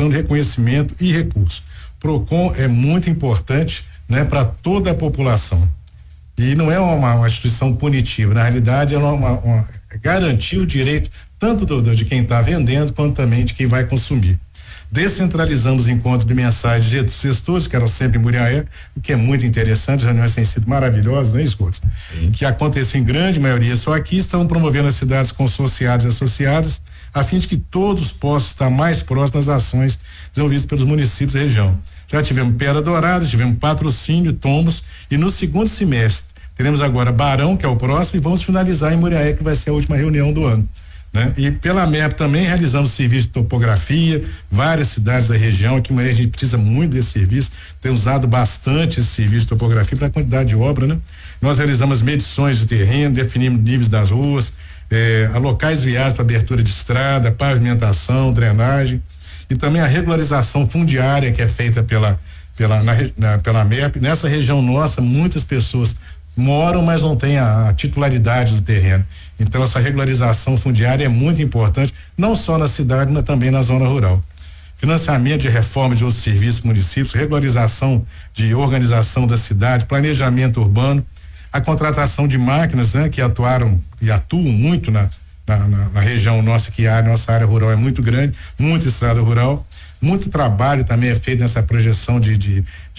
questão de reconhecimento e recurso. PROCON é muito importante, né, para toda a população. E não é uma instituição punitiva, na realidade ela é garantir o direito tanto de quem está vendendo quanto também de quem vai consumir. Descentralizamos encontros de mensais de gestores, que eram sempre em Muriaé, o que é muito interessante, as reuniões têm sido maravilhosas, não é isso, Couto? Que aconteceu em grande maioria só aqui, estão promovendo as cidades consorciadas e associadas, a fim de que todos possam estar mais próximos das ações desenvolvidas pelos municípios da região. Já tivemos Pedra Dourada, tivemos Patrocínio, Tombos, e no segundo semestre teremos agora Barão, que é o próximo, e vamos finalizar em Muriaé, que vai ser a última reunião do ano. Né? E pela MEP também realizamos serviço de topografia, várias cidades da região. Aqui em Muriaé a gente precisa muito desse serviço, tem usado bastante esse serviço de topografia para a quantidade de obra, né? Nós realizamos medições de terreno, definimos níveis das ruas, locais viáveis para abertura de estrada, pavimentação, drenagem, e também a regularização fundiária que é feita pela MEP. Nessa região nossa, muitas pessoas moram, mas não têm a titularidade do terreno. Então essa regularização fundiária é muito importante, não só na cidade, mas também na zona rural. Financiamento de reforma de outros serviços municípios, regularização de organização da cidade, planejamento urbano, a contratação de máquinas, né, que atuaram e atuam muito na região nossa, que nossa área rural é muito grande, muita estrada rural. Muito trabalho também é feito nessa projeção de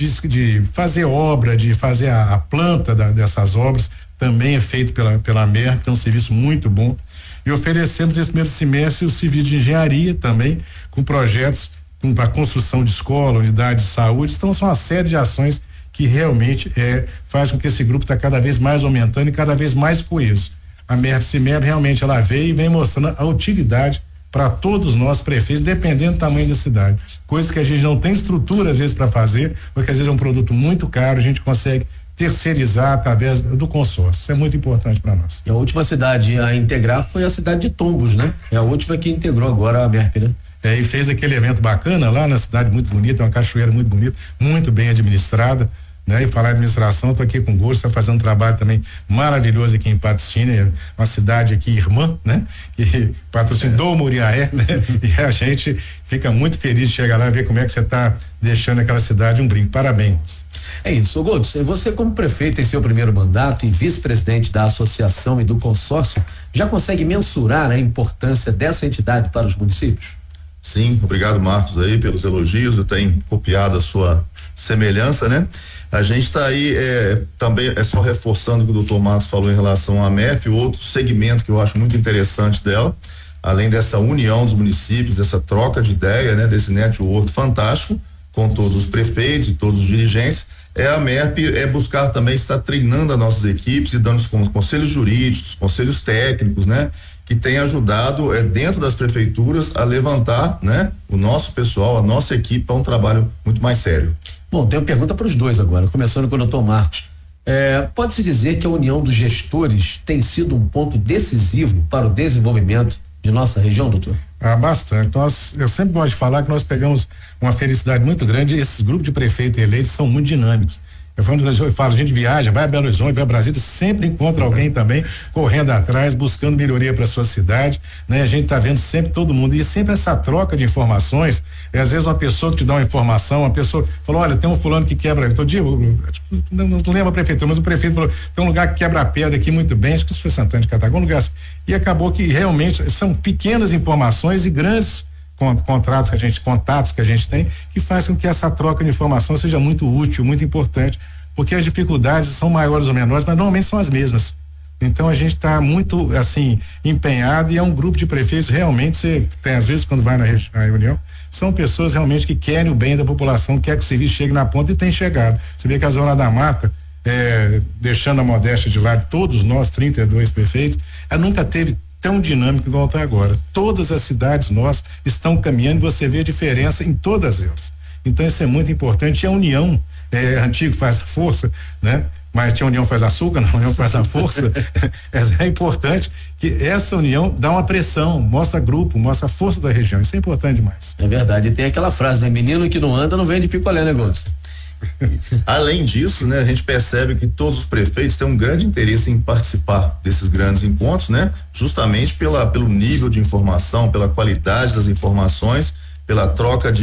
fazer obra, de fazer a planta dessas obras, também é feito pela MER, que é um serviço muito bom. E oferecemos nesse primeiro semestre o serviço de engenharia também, com projetos para construção de escola, unidade de saúde. Então são uma série de ações que realmente faz com que esse grupo está cada vez mais aumentando e cada vez mais coeso. A MER realmente ela veio e vem mostrando a utilidade para todos nós prefeitos, dependendo do tamanho da cidade. Coisas que a gente não tem estrutura às vezes para fazer, porque às vezes é um produto muito caro, a gente consegue terceirizar através do consórcio. Isso é muito importante para nós. E a última cidade a integrar foi a cidade de Tombos, né? É a última que integrou agora a MERP, né? E fez aquele evento bacana lá na cidade, muito bonita, uma cachoeira muito bonita, muito bem administrada, né? E falar em administração, tô aqui com gosto, tá fazendo um trabalho também maravilhoso aqui em Patrocínio, uma cidade aqui irmã, né? Que patrocinou Muriaé, né? E a gente fica muito feliz de chegar lá e ver como é que você tá deixando aquela cidade um brinco. Parabéns. É isso, Goldes, você como prefeito em seu primeiro mandato e vice-presidente da associação e do consórcio, já consegue mensurar a importância dessa entidade para os municípios? Sim, obrigado, Marcos, aí pelos elogios, eu tenho copiado a sua semelhança, né? A gente está aí também só reforçando o que o doutor Marcos falou em relação à MEP, outro segmento que eu acho muito interessante dela, além dessa união dos municípios, dessa troca de ideia, né? Desse network fantástico com todos os prefeitos e todos os dirigentes, a MEP buscar também estar treinando as nossas equipes e dando os conselhos jurídicos, conselhos técnicos, né? Que tem ajudado dentro das prefeituras a levantar, né? O nosso pessoal, a nossa equipe para um trabalho muito mais sério. Bom, tenho uma pergunta para os dois agora, começando com o doutor Marcos. Pode-se dizer que a união dos gestores tem sido um ponto decisivo para o desenvolvimento de nossa região, doutor? Bastante. Eu sempre gosto de falar que nós pegamos uma felicidade muito grande. Esses grupos de prefeito eleitos são muito dinâmicos. Eu falo, a gente viaja, vai a Belo Horizonte, vai a Brasília, sempre encontra alguém também correndo atrás, buscando melhoria para sua cidade, né? A gente tá vendo sempre todo mundo e sempre essa troca de informações, às vezes uma pessoa que te dá uma informação, uma pessoa falou, olha, tem um fulano que quebra, todo dia, não lembro a prefeitura, mas o prefeito falou, tem um lugar que quebra a pedra aqui muito bem, acho que isso foi Santana de Catarina, um lugar assim, e acabou que realmente são pequenas informações e grandes contatos que a gente tem, que faz com que essa troca de informação seja muito útil, muito importante, porque as dificuldades são maiores ou menores, mas normalmente são as mesmas. Então a gente está muito assim empenhado e é um grupo de prefeitos realmente, você tem às vezes quando vai na reunião, são pessoas realmente que querem o bem da população, quer que o serviço chegue na ponta e tem chegado. Você vê que a Zona da Mata, deixando a modéstia de lado, todos nós 32 prefeitos, ela nunca teve tão dinâmico igual está agora. Todas as cidades nossas estão caminhando e você vê a diferença em todas elas. Então isso é muito importante. E a união, antigo faz a força, né? Mas a união faz açúcar, não, a união faz a força. É importante que essa união dá uma pressão, mostra grupo, mostra a força da região. Isso é importante demais. É verdade. E tem aquela frase, né? Menino que não anda não vende picolé, né, Gomes? Além disso, né, a gente percebe que todos os prefeitos têm um grande interesse em participar desses grandes encontros, né? Justamente pelo nível de informação, pela qualidade das informações, pela troca de